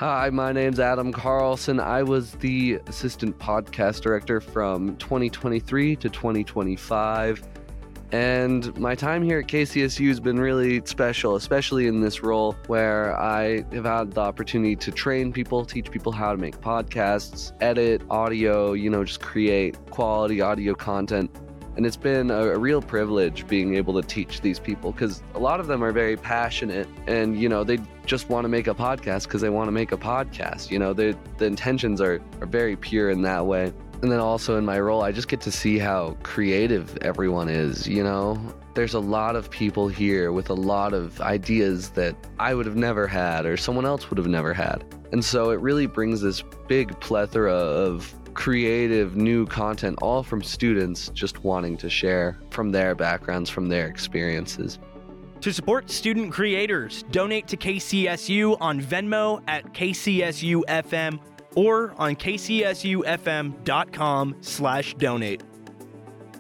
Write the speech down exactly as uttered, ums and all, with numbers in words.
Hi, my name's Adam Carlson. I was the assistant podcast director from twenty twenty-three to twenty twenty-five. And my time here at K C S U has been really special, especially in this role where I have had the opportunity to train people, teach people how to make podcasts, edit audio, you know, just create quality audio content. And it's been a, a real privilege being able to teach these people because a lot of them are very passionate and, you know, they just want to make a podcast because they want to make a podcast. You know, the intentions are, are very pure in that way. And then also in my role, I just get to see how creative everyone is, you know? There's a lot of people here with a lot of ideas that I would have never had or someone else would have never had. And so it really brings this big plethora of creative new content, all from students just wanting to share from their backgrounds, from their experiences. To support student creators, donate to K C S U on Venmo at K C S U F M or on K C S U F M dot com slash donate.